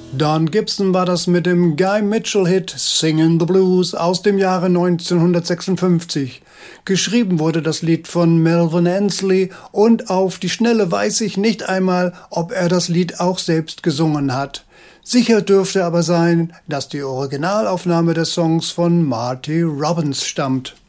Don Gibson war das mit dem Guy Mitchell-Hit Singin' the Blues aus dem Jahre 1956. Geschrieben wurde das Lied von Melvin Ansley und auf die Schnelle weiß ich nicht einmal, ob er das Lied auch selbst gesungen hat. Sicher dürfte aber sein, dass die Originalaufnahme des Songs von Marty Robbins stammt.